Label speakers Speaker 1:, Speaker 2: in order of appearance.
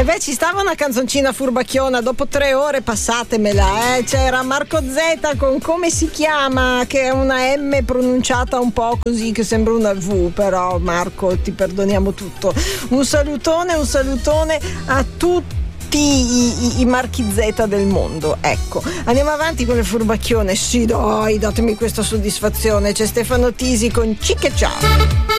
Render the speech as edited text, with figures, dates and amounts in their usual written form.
Speaker 1: E beh, ci stava una canzoncina furbacchiona, dopo 3 ore passatemela, c'era Marco Z con Come si chiama, che è una M pronunciata un po' così che sembra una V, però Marco ti perdoniamo tutto. Un salutone a tutti i marchi Z del mondo. Ecco, andiamo avanti con le furbacchione. Sì, dai, datemi questa soddisfazione. C'è Stefano Tisi con Cic e Ciao.